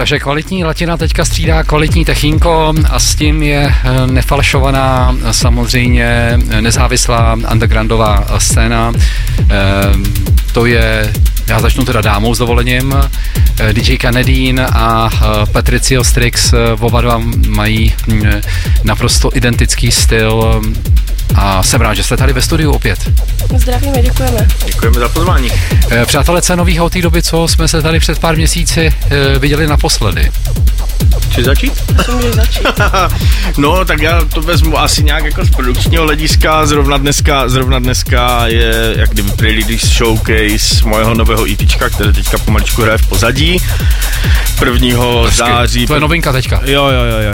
Takže kvalitní latina teďka střídá kvalitní techínko a s tím je nefalšovaná, samozřejmě nezávislá undergroundová scéna. To je, já začnu teda dámou s dovolením, DJ Canedine a Patricio Strix, oba dva mají naprosto identický styl a jsem rád, že jste tady ve studiu opět. Zdravíme, děkujeme. Děkujeme za pozvání. Přátelé cenových od té doby, co jsme se tady před pár měsíci viděli naposledy. Chci začít? Můžeš začít. No, tak já to vezmu asi nějak jako z produkčního hlediska. Zrovna dneska je jak kdyby pre-release showcase mojeho nového EPčka, které teďka pomaličku hraje v pozadí. 1. září. To je novinka teďka. Jo.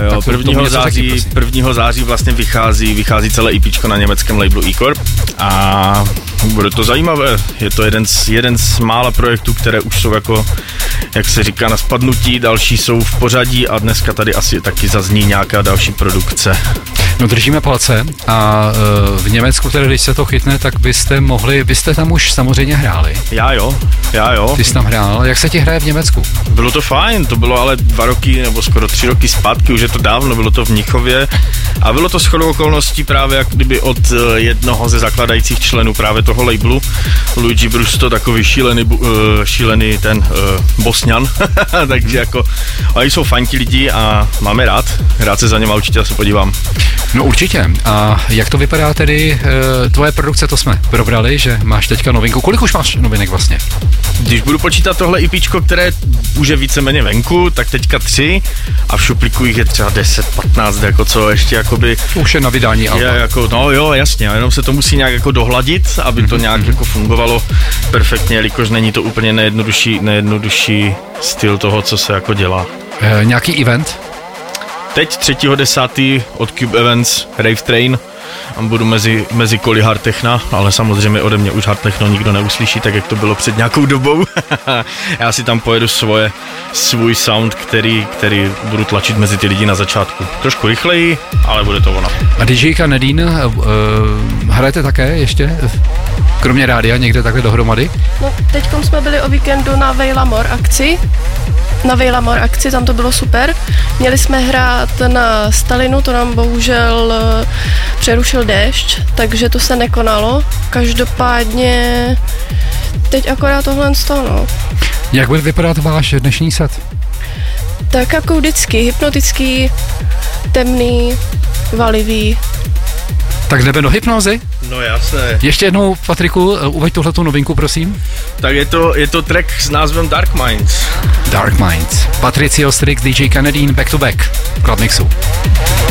1. září vlastně vychází celé EPčko na německém labelu E-Corp a bude to zajímavé. Je to jeden z mála projektů, které už jsou jako, jak se říká, na spadnutí, další jsou v pořadí a dneska tady asi taky zazní nějaká další produkce. No držíme palce a v Německu, tedy když se to chytne, tak byste tam už samozřejmě hráli. Já jo. Ty jsi tam hrál, jak se ti hraje v Německu? Bylo to fajn, to bylo ale 2 roky nebo skoro 3 roky zpátky, už je to dávno, bylo to v Mnichově a bylo to shodou okolností právě jak kdyby od jednoho ze zakladajících členů právě toho labelu, Luigi Brusto, takový šílený ten Bosňan, takže jako oni jsou fajn ti lidi a máme rád se za něma určitě se podívám. No určitě. A jak to vypadá tedy, tvoje produkce, to jsme probrali, že máš teďka novinku. Kolik už máš novinek vlastně? Když budu počítat tohle EPčko, které už je víceméně venku, tak teďka 3 a v šuplíku jich je třeba 10-15, jako co ještě jakoby... Už je na vydání alba. Jako, no jo, jasně, jenom se to musí nějak jako dohladit, aby to nějak jako fungovalo perfektně, jelikož není to úplně nejjednodušší styl toho, co se jako dělá. Nějaký event? Teď 3.10. od Cube Events Rave Train a budu mezi koly hard techna, ale samozřejmě ode mě už hard techno nikdo neuslyší, tak jak to bylo před nějakou dobou. Já si tam pojedu svůj sound, který budu tlačit mezi ty lidi na začátku. Trošku rychleji, ale bude to ono. A DJ Canedine, hrajete také ještě? Kromě rádia někde takhle dohromady? No, teďkom jsme byli o víkendu na Vejlamor akci, tam to bylo super. Měli jsme hrát na Stalinu, to nám bohužel přerušil déšť, takže to se nekonalo. Každopádně teď akorát tohle no. Jak bude vypadat váš dnešní set? Tak jako vždycky, hypnotický, temný, valivý. Tak jdeme do hypnózy? No jasné. Ještě jednou, Patriku, uveď tuhletu novinku, prosím. Tak je to track s názvem Dark Minds. Dark Minds. Patricio Strix, DJ Canedine, back to back. Club Mixu.